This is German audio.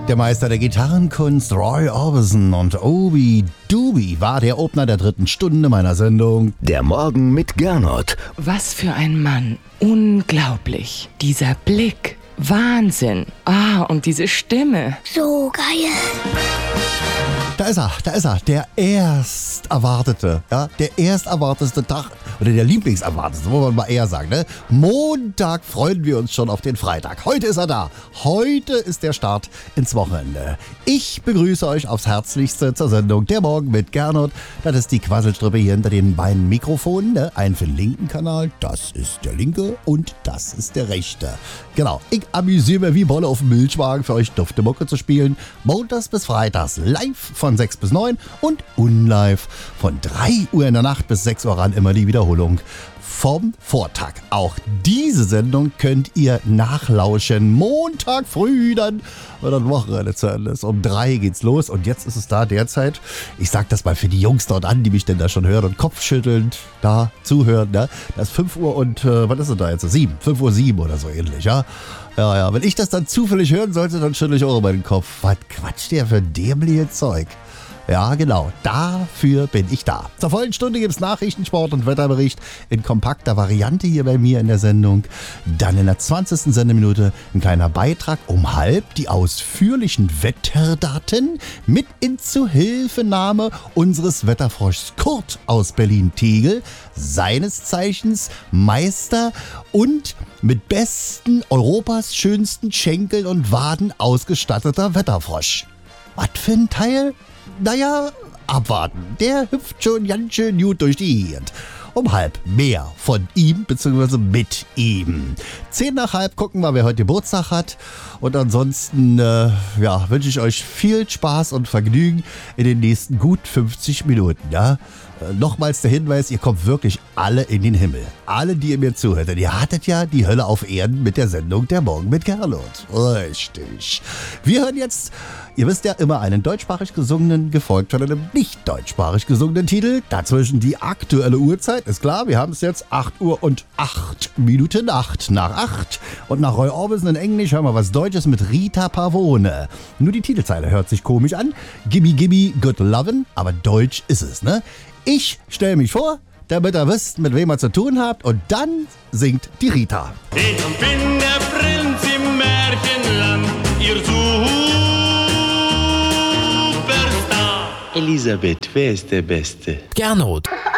Der Meister der Gitarrenkunst Roy Orbison und Obi Doobie war der Opener der 3. Stunde meiner Sendung Der Morgen mit Gernot. Was für ein Mann. Unglaublich. Dieser Blick. Wahnsinn. Und diese Stimme. So geil. Da ist er, der erst erwartete Tag, oder der Lieblingserwartete, muss man mal eher sagen, ne? Montag freuen wir uns schon auf den Freitag. Heute ist er da. Heute ist der Start ins Wochenende. Ich begrüße euch aufs Herzlichste zur Sendung Der Morgen mit Gernot. Das ist die Quasselstrippe hier hinter den beiden Mikrofonen, ne? Einen für den linken Kanal, das ist der linke und das ist der rechte. Genau, ich amüsiere mich wie Bolle auf dem Milchwagen für euch dufte Mucke zu spielen. Montags bis Freitags live von 6 bis 9 und unlive von 3 Uhr in der Nacht bis 6 Uhr ran immer die Wiederholung vom Vortag. Auch diese Sendung könnt ihr nachlauschen. Montag früh dann, wenn das Wochenende zu Ende ist. Um 3 geht's los und jetzt ist es da derzeit, ich sag das mal für die Jungs dort an, die mich denn da schon hören und kopfschüttelnd da zuhören, ne? Das ist 5 Uhr und, was ist denn da jetzt? 5 Uhr 7 oder so ähnlich, ja? Ja, wenn ich das dann zufällig hören sollte, dann schüttle ich auch meinen Kopf. Was quatscht der für dämliche Zeug? Ja, genau, dafür bin ich da. Zur vollen Stunde gibt es Nachrichten, Sport und Wetterbericht in kompakter Variante hier bei mir in der Sendung. Dann in der 20. Sendeminute ein kleiner Beitrag um halb, die ausführlichen Wetterdaten mit in Zuhilfenahme unseres Wetterfroschs Kurt aus Berlin-Tegel, seines Zeichens Meister und mit besten Europas schönsten Schenkeln und Waden ausgestatteter Wetterfrosch. Was für ein Teil? Naja, abwarten. Der hüpft schon ganz schön gut durch die Gegend. Um halb mehr von ihm bzw. mit ihm. 10 nach halb gucken wir, wer heute Geburtstag hat. Und ansonsten wünsche ich euch viel Spaß und Vergnügen in den nächsten gut 50 Minuten. Ja? Nochmals der Hinweis, ihr kommt wirklich alle in den Himmel. Alle, die ihr mir zuhört. Denn ihr hattet ja die Hölle auf Erden mit der Sendung Der Morgen mit Gernot. Richtig. Wir hören jetzt, ihr wisst ja, immer einen deutschsprachig gesungenen, gefolgt von einem nicht deutschsprachig gesungenen Titel. Dazwischen die aktuelle Uhrzeit. Ist klar, wir haben es jetzt 8 Uhr und 8 Minuten 8 nach 8. Und nach Roy Orbison in Englisch hören wir was Deutsches mit Rita Pavone. Nur die Titelzeile hört sich komisch an. Gimme, gimme, good lovin'. Aber deutsch ist es, ne? Ich stelle mich vor, damit ihr wisst, mit wem ihr zu tun habt. Und dann singt die Rita. Ich bin der Prinz im Märchenland, ihr Superstar. Elisabeth, wer ist der Beste? Gernot.